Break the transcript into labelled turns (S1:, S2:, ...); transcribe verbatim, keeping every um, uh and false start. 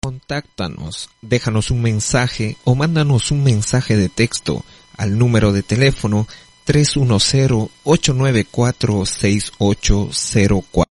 S1: Contáctanos, déjanos un mensaje o mándanos un mensaje de texto al número de teléfono tres uno cero, ocho nueve cuatro, seis ocho cero cuatro.